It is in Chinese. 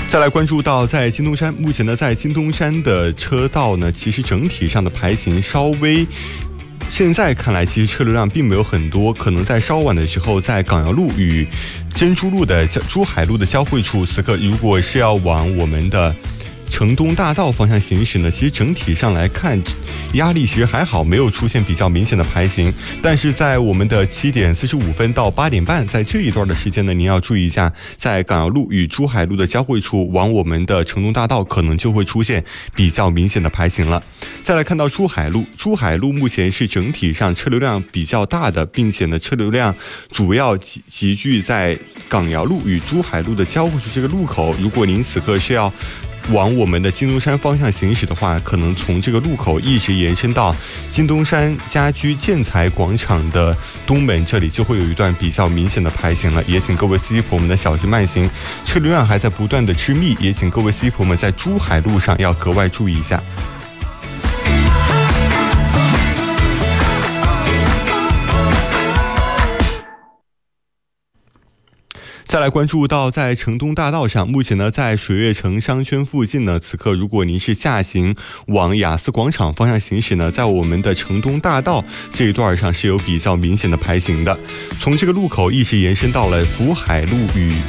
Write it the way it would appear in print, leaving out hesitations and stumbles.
再来关注到在金东山，目前呢在金东山的车道呢，其实整体上的排行稍微。现在看来，其实车流量并没有很多，可能在稍晚的时候，在港瑶路与珍珠路的珠海路的交汇处，此刻如果是要往我们的城东大道方向行驶呢，其实整体上来看压力其实还好，没有出现比较明显的排行。但是在我们的7点45分到8点半，在这一段的时间呢，您要注意一下，在港瑶路与珠海路的交汇处往我们的城东大道可能就会出现比较明显的排行了。再来看到珠海路，珠海路目前是整体上车流量比较大的，并且呢车流量主要集聚在港瑶路与珠海路的交汇处这个路口。如果您此刻是要往我们的金东山方向行驶的话，可能从这个路口一直延伸到金东山家居建材广场的东门，这里就会有一段比较明显的排行了。也请各位司机朋友们的小心慢行，车流量还在不断的之密，也请各位司机朋友们在珠海路上要格外注意一下。再来关注到在城东大道上，目前呢在水悦城商圈附近呢，此刻如果您是下行往雅思广场方向行驶呢，在我们的城东大道这一段上是有比较明显的排行的，从这个路口一直延伸到了福海路与